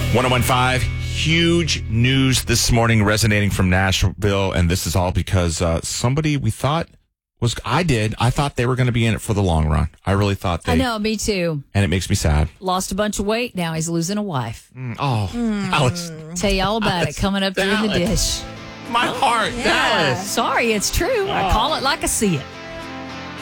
1015, huge news this morning resonating from Nashville. And this is all because somebody we thought I thought they were going to be in it for the long run. I really thought they. I know, me too. And it makes me sad. Lost a bunch of weight. Now he's losing a wife. Dallas. Tell you all about it coming up here in the dish. My heart, Dallas. Sorry, it's true. I call it like I see it.